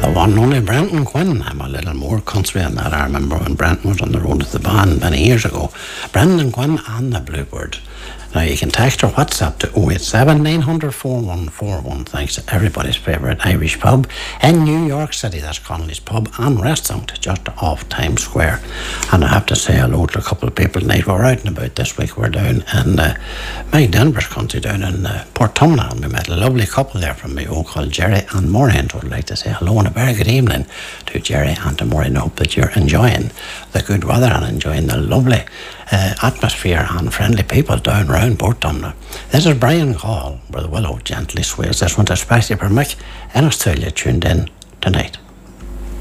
The one and only Brenton Quinn. I'm a little more country than that. I remember when Brenton was on the road with the band many years ago. Brenton Quinn and the Bluebird. Now you can text or WhatsApp to 087 900 4141. Thanks to everybody's favourite Irish pub in New York City. That's Connolly's Pub and Restaurant, just off Times Square. And I have to say hello to a couple of people tonight. We're out and about this week. We're down in my Denver's country, down in Port Tumnah. And we met a lovely couple there from my own called Jerry and Maureen. So I'd like to say hello and a very good evening to Jerry and to Maureen. I hope that you're enjoying the good weather and enjoying the lovely atmosphere and friendly people down round Port Tumnah. This is Brian Call, where the willow gently sways. This one's especially for Mick in Australia, tuned in tonight.